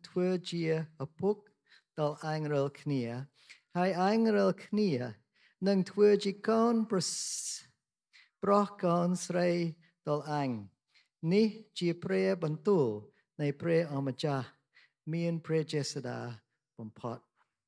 ធ្វើជាឪពុកដល់ឯងរាល់គ្នាហើយឯងរាល់គ្នានឹងធ្វើជាកូនប្រុសកូនស្រីដល់ឯងនេះជាព្រះបន្ទូលនៃព្រះអម្ចាស់មានព្រះចេស្តាបំផុត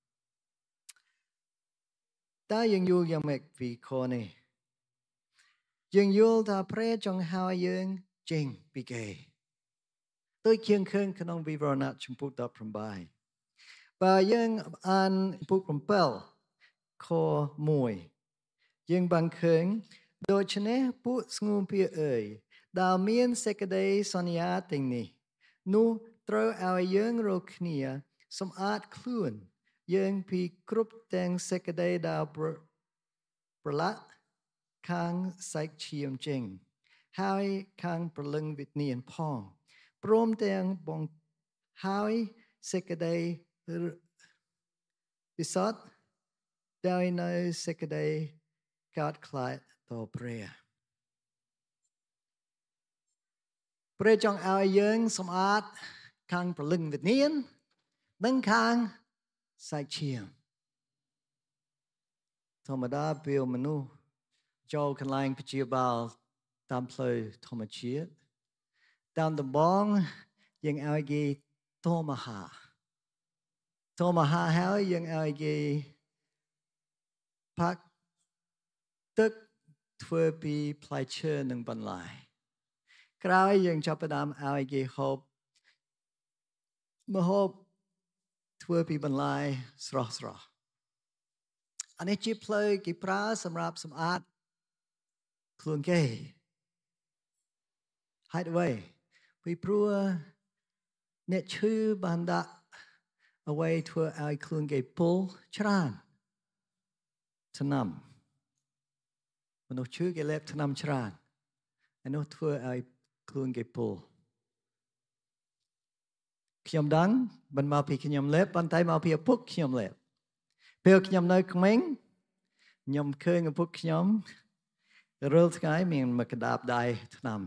តែយើងយល់យ៉ាងម៉េចពីខនេះយើងយល់ថាព្រះចង់ហៅយើងចេញពីគេដូចជាឃើញក្នុងវិវរណៈចំពុក18បើយើងអានពុក7ខ1យើងបានឃើញដូច្នេះពួកស្ងួនពាអើយដែលមានសេចក្តីសន្យាទាំងនេះនោះត្រូវឲ្យយើងរាល់គ្នាសម្អាតខ្លួនយើងពីគ្រប់ទាំងសេចក្តីដែលប្រឡាក់ខាងសាច់ឈាមចេញហើយខាងព្រលឹងវិញ្ញាណផងព្រមទាំងបង្ហើយសេចក្តីពិសោធន៍ដោយនៅសេចក្តីកើតខ្លាចដល់ព្រះចង់ឲ្យយើងសម្អាតខាងព្រលឹងវិញ្ញាណនិងខាងសាច់ឈាមធម្មតាពេលមនុស្សចូលកន្លែងព្យាបាលតាមផ្លូវធម្មជាតិតាមដំបងយើងឲ្យគេតមហាហើយយើងឲ្យគេផឹកទឹកធ្វើពីផ្លែឈើនិងបន្លែក្រោយយើងចាប់ផ្ដើមឲ្យគេហូបម្ហូបធ្វើពីបន្លែស្រស់អានេះជាផ្លូវគេប្រើសម្រាប់សម្អាតខ្លួនគេហេតុអ្វីពីព្រោះអ្នកឈឺបានដាក់អ្វីធ្វើឲ្យខ្លួនគេពុលច្រើនថ្នាំមនុស្សឈឺគេលេបថ្នាំច្រើនអានោះធ្វើឲ្យខ្លួនគេពុលខ្ញុំដឹងមិនមកពីខ្ញុំលេបប៉ុន្តែមកពីឪពុកខ្ញុំលេបពេលខ្ញុំនៅក្មេងខ្ញុំឃើញឪពុកខ្ញុំរាល់ថ្ងៃមានមកក្តាបដៃថ្នាំ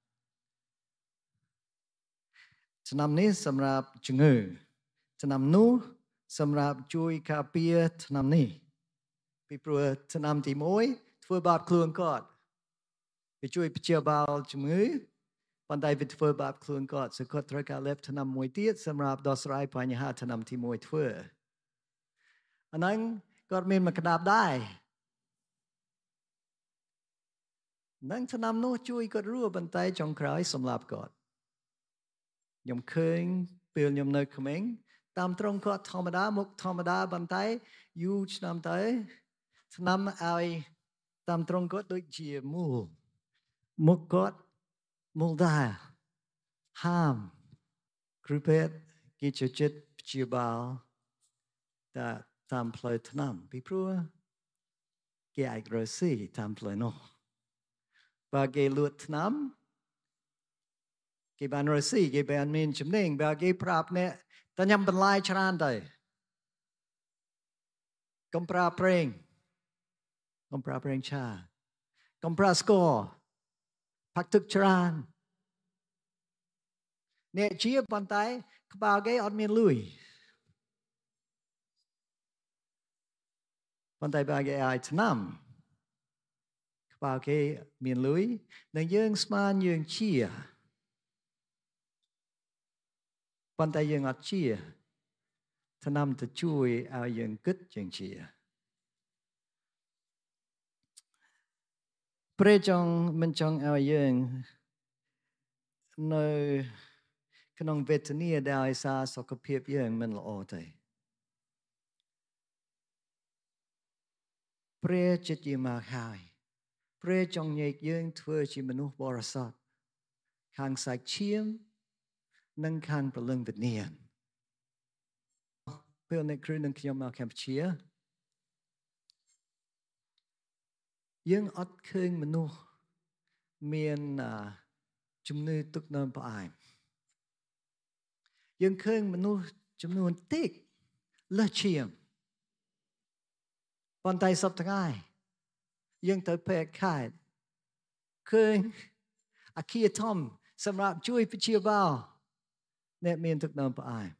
នេះសម្រាប់ជំងឺឆ្នាំនោះសម្រាប់ជួយការពារឆ្នាំនេះពីព្រោះឆ្នាំទី1ធ្វើបាបខ្លួនគាត់វាជួយព្យាបាលជំងឺប៉ុន្តែវាធ្វើបាបខ្លួនគាត់soគាត់ត្រូវការលេបឆ្នាំមួយទៀតសម្រាប់ដោះស្រាយបញ្ហាឆ្នាំទី1ធ្វើអាហ្នឹងគាត់មានមកក្តាបដែរនឹងឆ្នាំនោះជួយគាត់រស់ប៉ុន្តែចុងក្រោយសម្លាប់គាត់ខ្ញុំឃើញពេលខ្ញុំនៅក្មេងតាមត្រង់គាត់ធម្មតាមុខធម្មតាប៉ុន្តែយូរឆ្នាំទៅឆ្នាំឲ្យតាមត្រង់គាត់ដូចជាមូលមុខគាត់មូលដែរហាមគ្រូពេទ្យគេជួយចិត្តព្យាបាលតាមផ្លូវថ្នាំពីព្រោះគេអាចរស់ស៊ីតាមផ្លូវនោះបើគេលួចថ្នាំគេបានរស់ស៊ីគេបានមានចំណេញបើគេប្រាប់អ្នកតែញ៉ាំបន្លែច្រើនទៅកុំប្រើប្រេងឆាកុំប្រើស្ករផឹកទឹកច្រើនអ្នកជាប៉ុន្តែក្បាលគេអត់មានលុយប៉ុន្តែបើគេឲ្យថ្នាំក្បាលគេមានលុយនិងយើងស្មានយើងជាប៉ុន្តែយើងអត់ជាថ្នាំទៅជួយឲ្យយើងគិតយើងជាព្រះមិនចង់ឲ្យយើងនៅក្នុងវេទនាដែលសារសុខភាពយើងមិនល្អទេព្រះចិត្តយើងមកហើយព្រះចង់ញែកយើងធ្វើជាមនុស្សបរិសុទ្ធខាងសាច់ឈាមនិងខាងព្រលឹងវិញ្ញាណពេលអ្នកគ្រូនឹងខ្ញុំមកកម្ពុជាយើងអត់ឃើញមនុស្សមានជំងឺទឹកនោមផ្អែមយើងឃើញមនុស្សចំនួនតិចលើសជាងប៉ុន្តែសប្តាហ៍ថ្ងៃយើងទៅពេទ្យខេត្តឃើញអគារធំសម្រាប់ជួយព្យាបាលអ្នកមានទឹកនោមផ្អែម